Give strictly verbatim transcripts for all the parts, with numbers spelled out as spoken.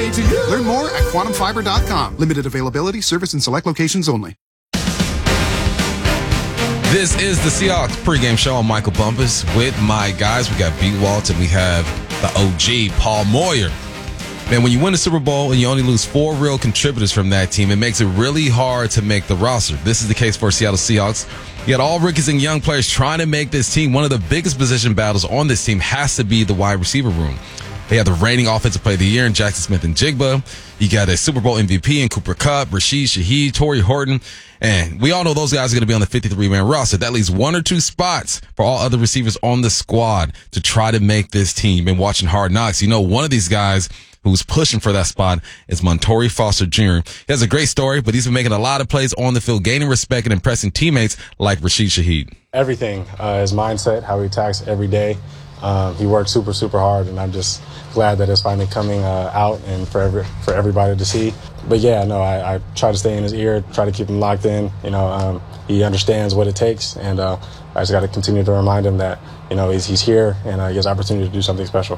way to you. Learn more at quantum fiber dot com. Limited availability, service in select locations only. This is the Seahawks pregame show. I'm Michael Bumpus with my guys. We got B. Walt and we have the O G, Paul Moyer. Man, when you win the Super Bowl and you only lose four real contributors from that team, it makes it really hard to make the roster. This is the case for Seattle Seahawks. You got all rookies and young players trying to make this team. One of the biggest position battles on this team has to be the wide receiver room. They have the reigning offensive player of the year in Jackson Smith and Jigba. You got a Super Bowl M V P in Cooper Kupp, Rashid Shaheed, Torrey Horton. And we all know those guys are going to be on the fifty-three man roster. That leaves one or two spots for all other receivers on the squad to try to make this team. Been watching Hard Knocks. You know, one of these guys who's pushing for that spot is Montorie Foster Junior He has a great story, but he's been making a lot of plays on the field, gaining respect and impressing teammates like Rashid Shaheed. Everything, uh, his mindset, how he attacks every day. Um, he works super, super hard, and I'm just glad that it's finally coming uh, out and for every, for everybody to see. But yeah, no, I, I try to stay in his ear, try to keep him locked in. You know, um, he understands what it takes, and uh, I just got to continue to remind him that, you know, he's, he's here and uh, he has opportunity to do something special.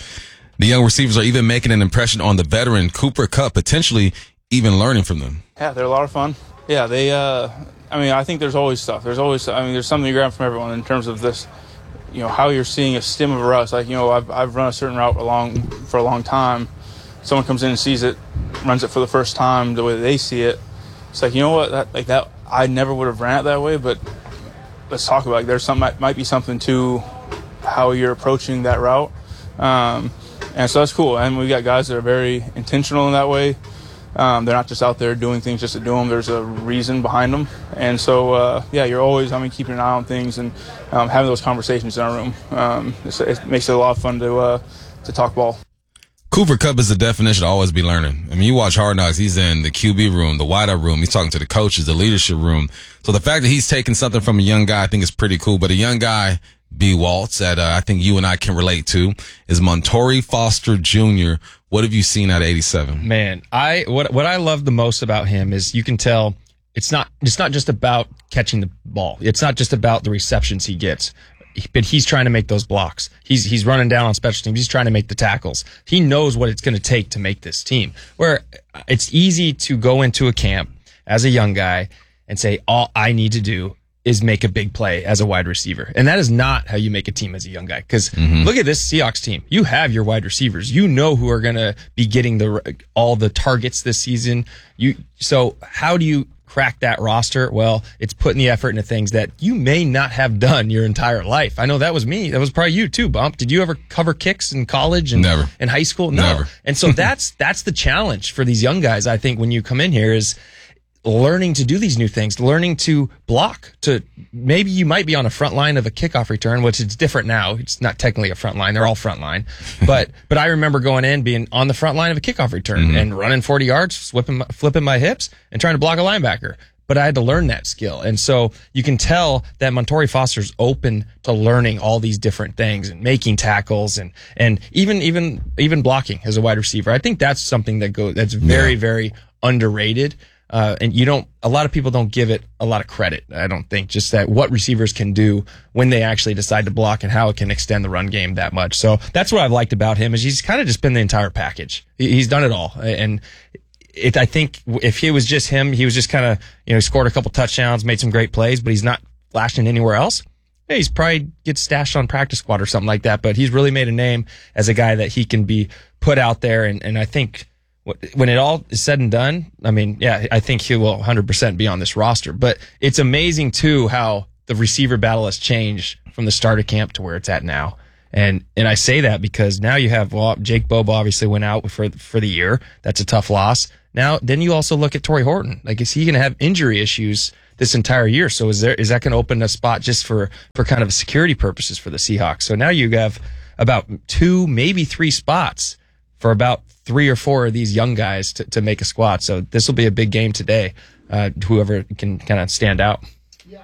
The young receivers are even making an impression on the veteran Cooper Kupp, potentially even learning from them. Yeah, they're a lot of fun. Yeah, they, uh, I mean, I think there's always stuff. There's always, I mean, there's something you grab from everyone in terms of this, you know, how you're seeing a stem of a route. Like, you know, I've, I've run a certain route along for a long time. Someone comes in and sees it, runs it for the first time the way they see it. It's like, you know what, that, like that, I never would have ran it that way, but let's talk about it. There's some, might, might be something to how you're approaching that route. Um, and so that's cool. And we got guys that are very intentional in that way. Um, they're not just out there doing things just to do them. There's a reason behind them. And so, uh, yeah, you're always, I mean, keeping an eye on things and um, having those conversations in our room. Um, it makes it a lot of fun to uh, to talk ball. Cooper Kupp is the definition of always be learning. I mean, you watch Hard Knocks, he's in the Q B room, the wideout room. He's talking to the coaches, the leadership room. So the fact that he's taking something from a young guy, I think is pretty cool. But a young guy, B. Waltz, that uh, I think you and I can relate to, is Montorie Foster Junior What have you seen out of eighty-seven? Man, I what what I love the most about him is you can tell it's not it's not just about catching the ball. It's not just about the receptions he gets, but he's trying to make those blocks. He's he's running down on special teams. He's trying to make the tackles. He knows what it's going to take to make this team. Where it's easy to go into a camp as a young guy and say, all I need to do is make a big play as a wide receiver. And that is not how you make a team as a young guy. Because mm-hmm. look at this Seahawks team. You have your wide receivers. You know who are going to be getting the all the targets this season. You So how do you crack that roster? Well, it's putting the effort into things that you may not have done your entire life. I know that was me. That was probably you too, Bump. Did you ever cover kicks in college and Never. in high school? No. Never. And so that's that's the challenge for these young guys, I think, when you come in here is learning to do these new things, learning to block, to maybe you might be on a front line of a kickoff return, which is different now. It's not technically a front line. They're all front line. But, but I remember going in, being on the front line of a kickoff return mm-hmm. and running forty yards, flipping, flipping my hips and trying to block a linebacker. But I had to learn that skill. And so you can tell that Montorie Foster's open to learning all these different things and making tackles and, and even, even, even blocking as a wide receiver. I think that's something that goes, that's very, yeah. very underrated. Uh, and you don't, a lot of people don't give it a lot of credit. I don't think just that what receivers can do when they actually decide to block and how it can extend the run game that much. So that's what I've liked about him is he's kind of just been the entire package. He's done it all. And it, I think if he was just him, he was just kind of, you know, scored a couple touchdowns, made some great plays, but he's not flashing anywhere else. Yeah, he's probably gets stashed on practice squad or something like that, but he's really made a name as a guy that he can be put out there. And, and I think, when it all is said and done, I mean, yeah, I think he will one hundred percent be on this roster. But it's amazing, too, how the receiver battle has changed from the start of camp to where it's at now. And and I say that because now you have, well, Jake Bobo obviously went out for for the year. That's a tough loss. Now, then you also look at Torrey Horton. Like, is he going to have injury issues this entire year? So is there is that going to open a spot just for, for kind of security purposes for the Seahawks? So now you have about two, maybe three spots for about three or four of these young guys to, to make a squad. So this will be a big game today, uh, whoever can kind of stand out. Yeah,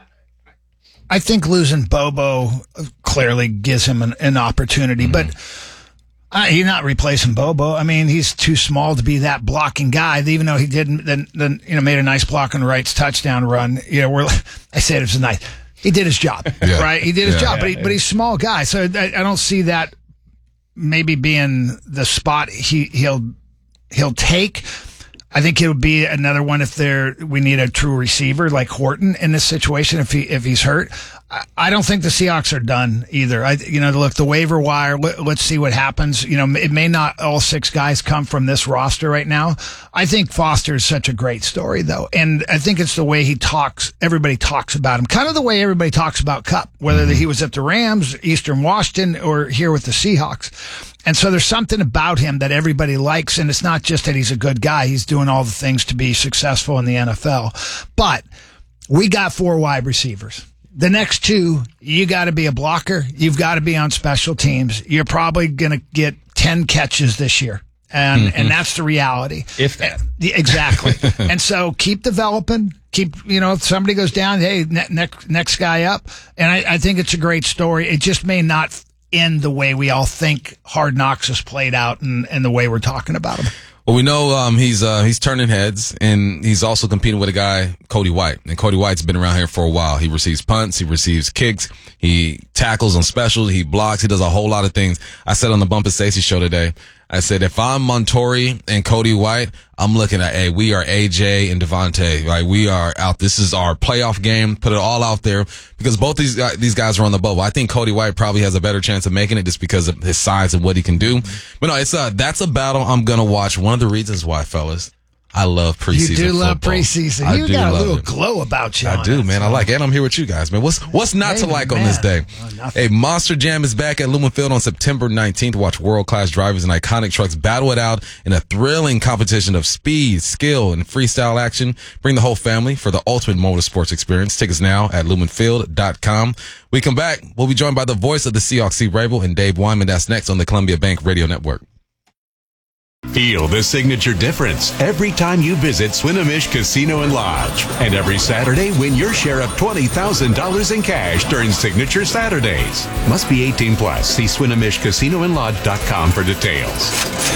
I think losing Bobo clearly gives him an, an opportunity, mm-hmm. but uh, you're not replacing Bobo. I mean, he's too small to be that blocking guy, even though he didn't, then, then you know, made a nice block on the Wright's touchdown run. You know, we're, I said it was nice. He did his job, yeah. right? He did his yeah. job, but, he, but he's a small guy. So I, I don't see that maybe being the spot he, he'll he'll take. I think it would be another one if there we need a true receiver like Horton in this situation if he if he's hurt. I, I don't think the Seahawks are done either. I you know look the waiver wire. Let, let's see what happens. You know it may not all six guys come from this roster right now. I think Foster is such a great story though, and I think it's the way he talks. Everybody talks about him, kind of the way everybody talks about Kupp, whether mm-hmm. he was at the Rams, Eastern Washington, or here with the Seahawks. And so there's something about him that everybody likes, and it's not just that he's a good guy. He's doing all the things to be successful in the N F L. But we got four wide receivers. The next two, you got to be a blocker. You've got to be on special teams. You're probably going to get ten catches this year. And mm-hmm. and that's the reality. If that. Exactly. And so keep developing. Keep, you know, if somebody goes down, hey, ne- next, next guy up. And I, I think it's a great story. It just may not in the way we all think Hard Knocks has played out and, and the way we're talking about him. Well, we know um, he's uh, he's turning heads, and he's also competing with a guy, Cody White. And Cody White's been around here for a while. He receives punts, he receives kicks, he tackles on specials, he blocks, he does a whole lot of things. I said on the Bump and Stacey show today, I said, if I'm Montori and Cody White, I'm looking at, hey, we are A J and Devontae. Like, we are out. This is our playoff game. Put it all out there because both these guys, these guys are on the bubble. I think Cody White probably has a better chance of making it just because of his size and what he can do. But no, it's uh that's a battle I'm going to watch. One of the reasons why, fellas, I love preseason. You do football. love preseason. I You do got a love little it. glow about you. I on do, it, man. so. I like it. And I'm here with you guys, man. What's what's not to Amen, like on man. this day? Oh, nothing. Hey, Monster Jam is back at Lumen Field on September nineteenth to watch world-class drivers and iconic trucks battle it out in a thrilling competition of speed, skill, and freestyle action. Bring the whole family for the ultimate motorsports experience. Tickets now at lumen field dot com. We come back. We'll be joined by the voice of the Seahawks, Steve Rabel, and Dave Wyman. That's next on the Columbia Bank Radio Network. Feel the signature difference every time you visit Swinomish Casino and Lodge. And every Saturday, win your share of twenty thousand dollars in cash during Signature Saturdays. Must be eighteen plus. See Swinomish Casino and Lodge dot com for details.